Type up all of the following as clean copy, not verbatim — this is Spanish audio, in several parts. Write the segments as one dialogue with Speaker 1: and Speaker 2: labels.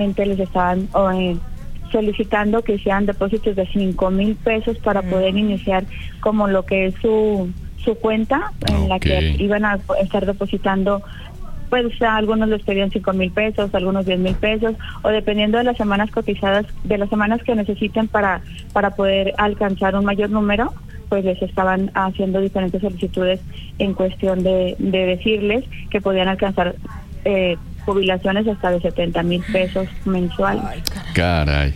Speaker 1: les estaban solicitando que hicieran depósitos de 5,000 pesos para poder iniciar como lo que es su cuenta en la que iban a estar depositando. Pues a algunos les pedían 5,000 pesos, algunos 10,000 pesos, o dependiendo de las semanas cotizadas, de las semanas que necesiten para poder alcanzar un mayor número, pues les estaban haciendo diferentes solicitudes en cuestión de decirles que podían alcanzar jubilaciones hasta de 70,000 pesos mensuales.
Speaker 2: Caray.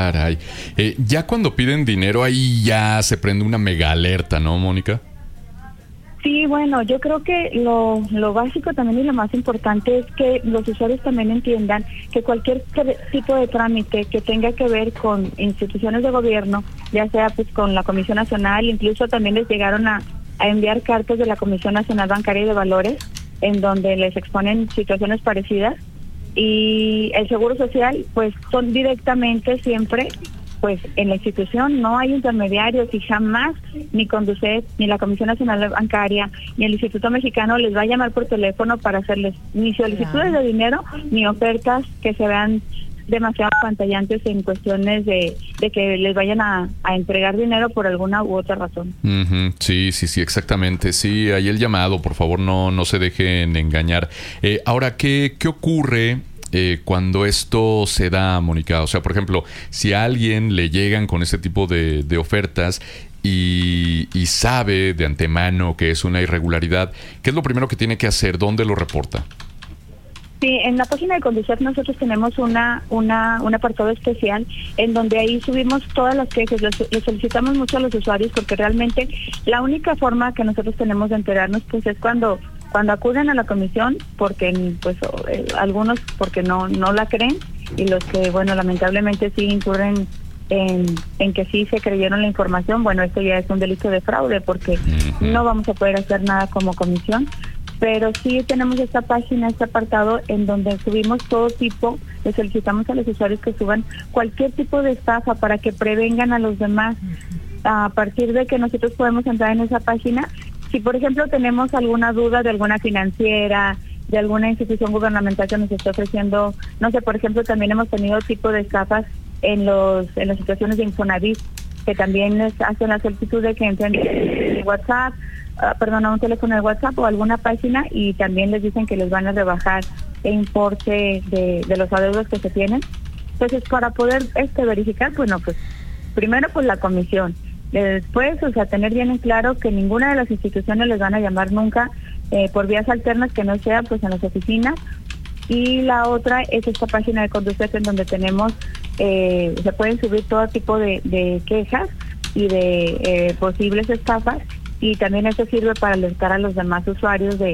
Speaker 2: Ya cuando piden dinero ahí ya se prende una mega alerta, ¿no, Mónica?
Speaker 1: Sí, bueno, yo creo que lo básico también y lo más importante es que los usuarios también entiendan que cualquier tipo de trámite que tenga que ver con instituciones de gobierno, ya sea pues con la Comisión Nacional, incluso también les llegaron a enviar cartas de la Comisión Nacional Bancaria y de Valores, en donde les exponen situaciones parecidas, y el Seguro Social pues son directamente siempre pues en la institución, no hay intermediarios, y jamás ni Conducef, ni la Comisión Nacional Bancaria, ni el Instituto Mexicano les va a llamar por teléfono para hacerles ni solicitudes de dinero, ni ofertas que se vean demasiado pantallantes en cuestiones de que les vayan a entregar dinero por alguna u otra razón.
Speaker 2: Uh-huh. Sí, exactamente. Sí, ahí el llamado, por favor, no se dejen engañar. Ahora, ¿qué ocurre cuando esto se da, Mónica? O sea, por ejemplo, si a alguien le llegan con este tipo de ofertas y sabe de antemano que es una irregularidad, ¿qué es lo primero que tiene que hacer? ¿Dónde lo reporta?
Speaker 1: Sí, en la página de Conducef nosotros tenemos un apartado especial en donde ahí subimos todas las quejas. Les solicitamos mucho a los usuarios porque realmente la única forma que nosotros tenemos de enterarnos pues es cuando acuden a la comisión, porque pues algunos porque no la creen, y los que bueno lamentablemente sí incurren en que sí se creyeron la información, bueno, esto ya es un delito de fraude porque no vamos a poder hacer nada como comisión. Pero sí tenemos esta página, este apartado en donde subimos todo tipo, le solicitamos a los usuarios que suban cualquier tipo de estafa para que prevengan a los demás. A partir de que nosotros podemos entrar en esa página, si por ejemplo tenemos alguna duda de alguna financiera, de alguna institución gubernamental que nos esté ofreciendo, no sé, por ejemplo también hemos tenido tipo de estafas en las situaciones de Infonavit, que también les hacen la solicitud de que entren en WhatsApp, a un teléfono de WhatsApp o alguna página, y también les dicen que les van a rebajar el importe de los adeudos que se tienen. Entonces, para poder verificar, bueno, pues primero pues la comisión, después, o sea, tener bien en claro que ninguna de las instituciones les van a llamar nunca por vías alternas que no sea pues en las oficinas. Y la otra es esta página de Conducef en donde tenemos, se pueden subir todo tipo de quejas y de posibles estafas, y también eso sirve para alertar a los demás usuarios de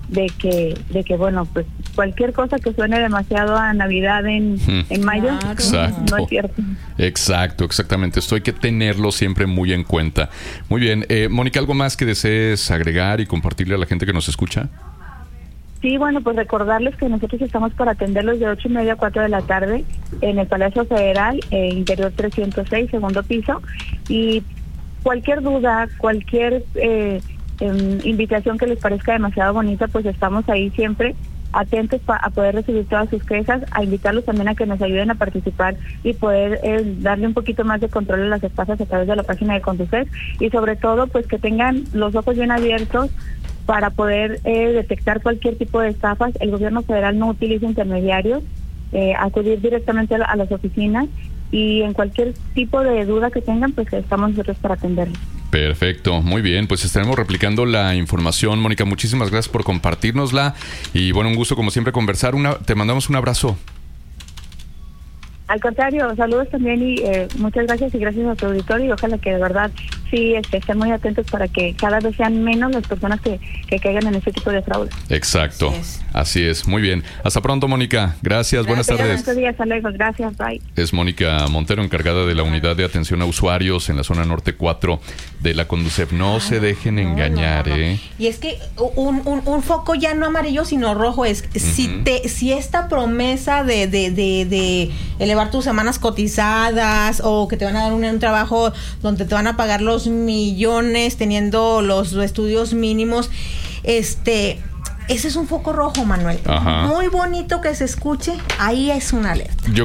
Speaker 1: que bueno, pues cualquier cosa que suene demasiado a Navidad en mayo, no es cierto.
Speaker 2: Exactamente. Esto hay que tenerlo siempre muy en cuenta. Muy bien. Mónica, ¿algo más que desees agregar y compartirle a la gente que nos escucha?
Speaker 1: Sí, bueno, pues recordarles que nosotros estamos para atenderlos de 8:30 a 4 de la tarde en el Palacio Federal, interior 306, segundo piso, y cualquier duda, cualquier invitación que les parezca demasiado bonita, pues estamos ahí siempre atentos a poder recibir todas sus quejas, a invitarlos también a que nos ayuden a participar y poder darle un poquito más de control a las estafas a través de la página de Conducef, y sobre todo pues que tengan los ojos bien abiertos para poder detectar cualquier tipo de estafas. El gobierno federal no utiliza intermediarios, acudir directamente a las oficinas, y en cualquier tipo de duda que tengan, pues estamos nosotros para atenderlos.
Speaker 2: Perfecto, muy bien, pues estaremos replicando la información. Mónica, muchísimas gracias por compartírnosla, y bueno, un gusto como siempre conversar. Te mandamos un abrazo.
Speaker 1: Al contrario, saludos también, y muchas gracias, y gracias a tu auditorio, y ojalá que de verdad sí estén muy atentos para que cada vez sean menos las personas que caigan en este tipo de fraude.
Speaker 2: Exacto, así es. Muy bien, hasta pronto, Mónica. Gracias, buenas tardes.
Speaker 1: Buenos días, hasta luego, gracias, bye.
Speaker 2: Es Mónica Montero, encargada de la Unidad de Atención a Usuarios en la zona norte 4 de la Conducef. No se dejen engañar,
Speaker 3: no. Y es que un foco ya no amarillo, sino rojo es, si esta promesa de elevar tus semanas cotizadas, o que te van a dar un trabajo donde te van a pagar los millones teniendo los estudios mínimos, ese es un foco rojo, Manuel.
Speaker 2: Ajá.
Speaker 3: Muy bonito que se escuche, ahí es una alerta.